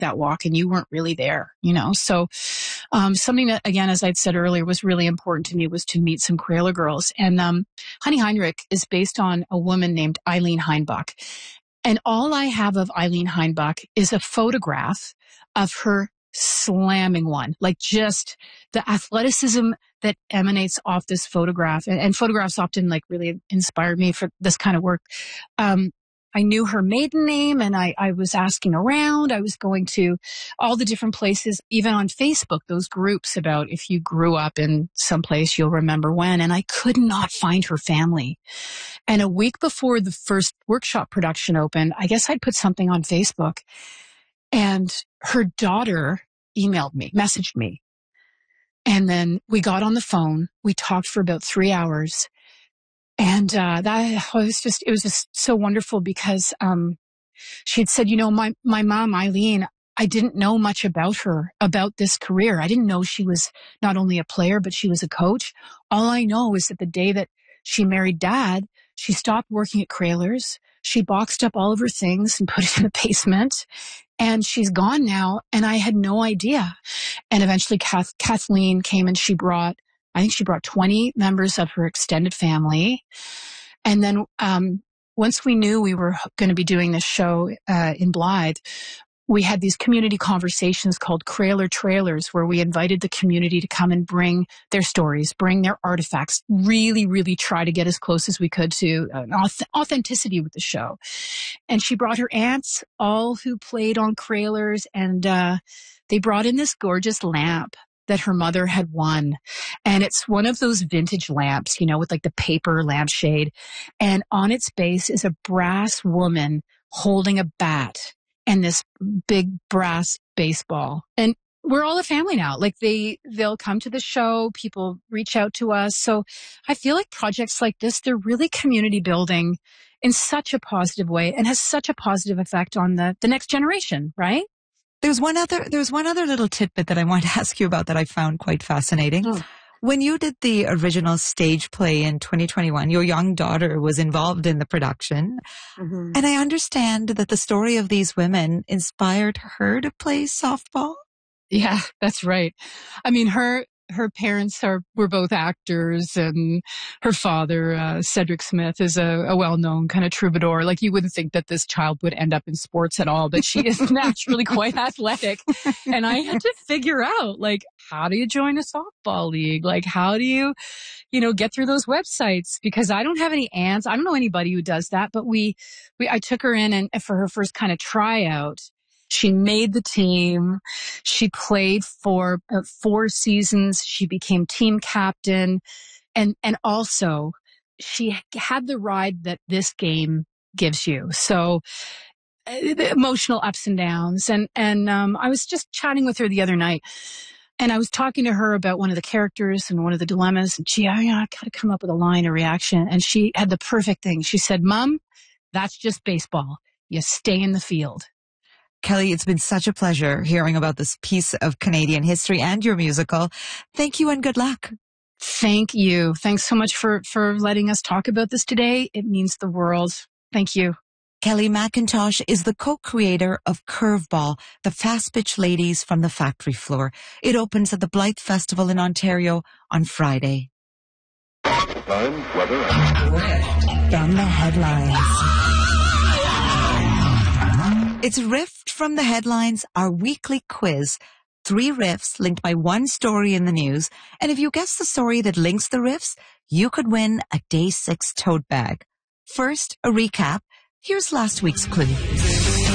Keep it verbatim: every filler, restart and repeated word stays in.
that walk and you weren't really there, you know? So, um, something that, again, as I'd said earlier, was really important to me was to meet some Krahler girls. And, um, Honey Heinrich is based on a woman named Eileen Heinbach. And all I have of Eileen Heinbach is a photograph of her slamming one, like just the athleticism that emanates off this photograph. And, and photographs often like really inspired me for this kind of work. Um, I knew her maiden name and I, I was asking around. I was going to all the different places, even on Facebook, those groups about if you grew up in some place, you'll remember when. And I could not find her family. And a week before the first workshop production opened, I guess I'd put something on Facebook and her daughter emailed me, messaged me. And then we got on the phone. We talked for about three hours. And uh, that was just, it was just so wonderful because um, she'd said, you know, my, my mom, Eileen, I didn't know much about her, about this career. I didn't know she was not only a player, but she was a coach. All I know is that the day that she married Dad, she stopped working at Krahler's. She boxed up all of her things and put it in the basement. And she's gone now, and I had no idea. And eventually Kath, Kathleen came and she brought, I think she brought twenty members of her extended family. And then um, once we knew we were going to be doing this show uh, in Blythe, we had these community conversations called Krahler Trailers, where we invited the community to come and bring their stories, bring their artifacts, really, really try to get as close as we could to an authenticity with the show. And she brought her aunts, all who played on Krahlers, and uh, they brought in this gorgeous lamp that her mother had won. And it's one of those vintage lamps, you know, with like the paper lampshade. And on its base is a brass woman holding a bat and this big brass baseball. And we're all a family now. Like they, they'll come to the show. People reach out to us. So I feel like projects like this, they're really community building in such a positive way and has such a positive effect on the, the next generation, right? There's one other, there's one other little tidbit that I want to ask you about that I found quite fascinating. Oh. When you did the original stage play in twenty twenty-one, your young daughter was involved in the production. Mm-hmm. And I understand that the story of these women inspired her to play softball. Yeah, that's right. I mean, her, her parents are, were both actors, and her father, uh, Cedric Smith, is a, a well-known kind of troubadour. Like you wouldn't think that this child would end up in sports at all, but she is naturally quite athletic. And I had to figure out, like, how do you join a softball league? Like, how do you, you know, get through those websites? Because I don't have any aunts. I don't know anybody who does that, but we, we, I took her in and for her first kind of tryout. She made the team. She played for uh, four seasons. She became team captain. And, and also she had the ride that this game gives you. So uh, the emotional ups and downs. And, and, um, I was just chatting with her the other night and I was talking to her about one of the characters and one of the dilemmas. And she, I, I got to come up with a line or reaction. And she had the perfect thing. She said, Mom, that's just baseball. You stay in the field. Kelly, it's been such a pleasure hearing about this piece of Canadian history and your musical. Thank you and good luck. Thank you. Thanks so much for, for letting us talk about this today. It means the world. Thank you. Kelly McIntosh is the co-creator of Curveball, the fast pitch ladies from the factory floor. It opens at the Blythe Festival in Ontario on Friday. Time, weather, and... From the headlines. It's Riffed from the Headlines, our weekly quiz. Three riffs linked by one story in the news. And if you guess the story that links the riffs, you could win a Day six tote bag. First, a recap. Here's last week's clue.